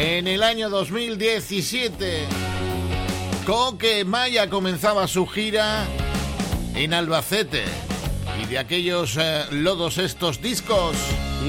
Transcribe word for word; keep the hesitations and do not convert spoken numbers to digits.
En el año dos mil diecisiete, Coque Maya comenzaba su gira en Albacete. Y de aquellos eh, lodos estos discos,